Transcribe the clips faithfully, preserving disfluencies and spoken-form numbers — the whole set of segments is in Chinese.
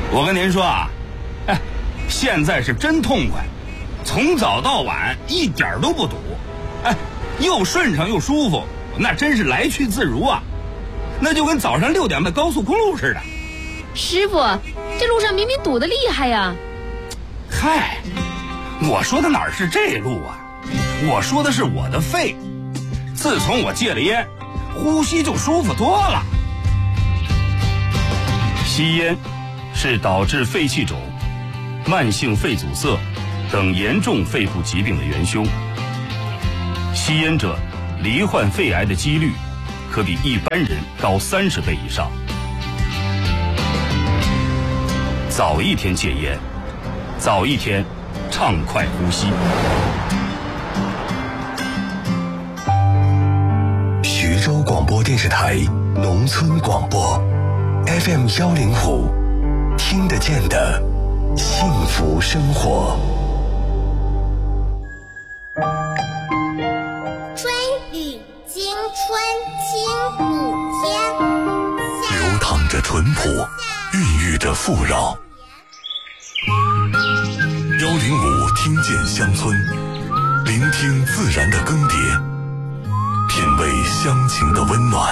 我跟您说啊，哎，现在是真痛快，从早到晚一点都不堵，哎，又顺畅又舒服，那真是来去自如啊，那就跟早上六点的高速公路似的。 师傅，这路上明明堵得厉害呀。 嗨，我说的哪儿是这路啊，我说的是我的肺，自从我戒了烟，呼吸就舒服多了。 吸烟是导致肺气肿、慢性肺阻塞等严重肺部疾病的元凶。吸烟者罹患肺癌的几率可比一般人高三十倍以上。早一天戒烟，早一天畅快呼吸。 徐州广播电视台农村广播 F M 幺零五，听得见的幸福生活。 春雨惊春清谷天， 流淌着淳朴，孕育着富饶。幺零五听见乡村，聆听自然的更迭，品味乡情的温暖。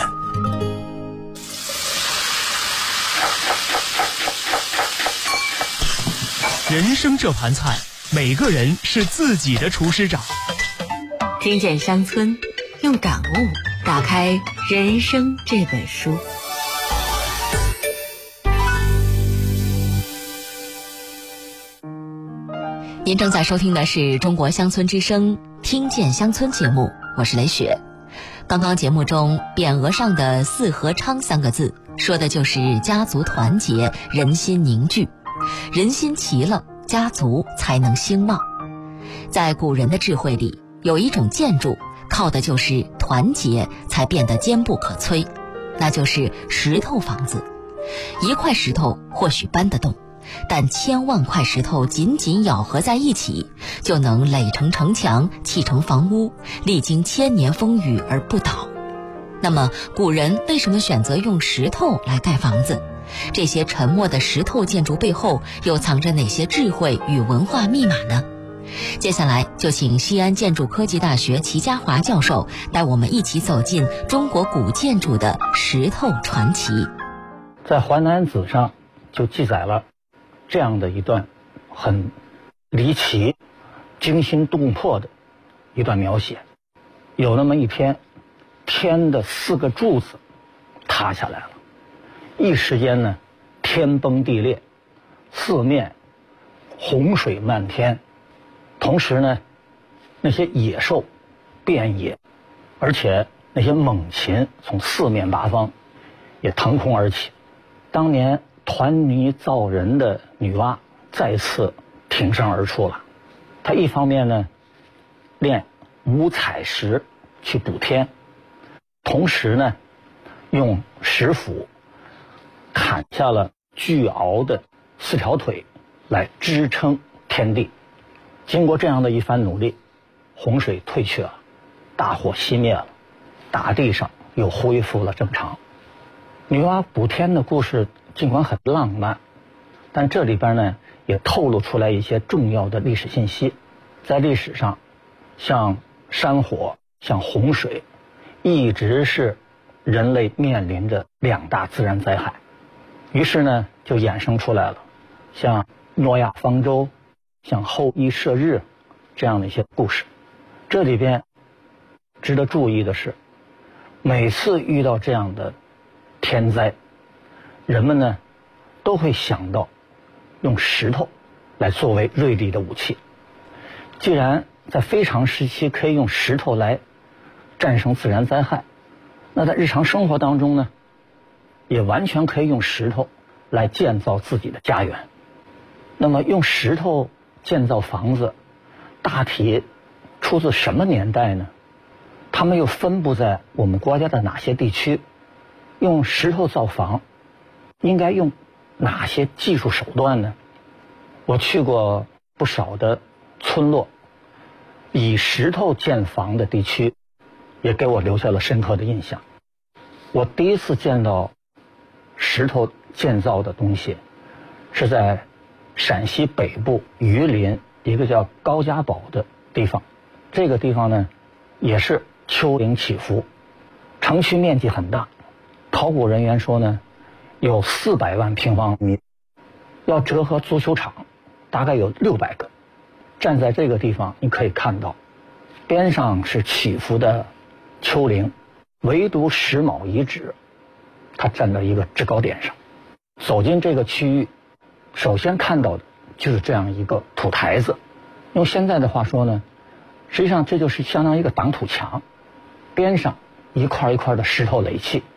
人生这盘菜，每个人是自己的厨师长。 听见乡村，用感悟打开人生这本书。 您正在收听的是中国乡村之声听见乡村节目，我是雷雪。刚刚节目中匾额上的四合昌三个字，说的就是家族团结，人心凝聚，人心齐了，家族才能兴旺。在古人的智慧里，有一种建筑靠的就是团结才变得坚不可摧，那就是石头房子。一块石头或许搬得动，但千万块石头紧紧咬合在一起，就能垒成城墙，砌成房屋，历经千年风雨而不倒。那么古人为什么选择用石头来盖房子？这些沉默的石头建筑背后又藏着哪些智慧与文化密码呢？接下来就请西安建筑科技大学齐家华教授带我们一起走进中国古建筑的石头传奇。 在《淮南子》上就记载了这样的一段很离奇、惊心动魄的一段描写。有那么一天，天的四个柱子塌下来了，一时间呢，天崩地裂，四面洪水漫天，同时呢，那些野兽遍野，而且那些猛禽从四面八方也腾空而起。当年团泥造人的女娲再次挺身而出了，她一方面呢炼五彩石去补天，同时呢用石斧砍下了巨鳌的四条腿来支撑天地。经过这样的一番努力，洪水退去了，大火熄灭了，大地上又恢复了正常。女娲补天的故事尽管很浪漫，但这里边呢也透露出来一些重要的历史信息。在历史上，像山火、像洪水，一直是人类面临着两大自然灾害，于是呢就衍生出来了像诺亚方舟、像后羿射日这样的一些故事。这里边值得注意的是，每次遇到这样的天灾，人们呢都会想到用石头来作为锐利的武器。既然在非常时期可以用石头来战胜自然灾害，那在日常生活当中呢，也完全可以用石头来建造自己的家园。那么用石头建造房子，大体出自什么年代呢？它们又分布在我们国家的哪些地区？用石头造房应该用哪些技术手段呢？我去过不少的村落，以石头建房的地区也给我留下了深刻的印象。我第一次见到石头建造的东西是在陕西北部榆林一个叫高家堡的地方。这个地方呢，也是丘陵起伏，城区面积很大，考古人员说呢，有四百万平方米，要折合足球场，大概有六百个。站在这个地方，你可以看到，边上是起伏的丘陵，唯独石峁遗址，它站在一个制高点上。走进这个区域，首先看到的就是这样一个土台子。用现在的话说呢，实际上这就是相当于一个挡土墙，边上一块一块的石头垒砌，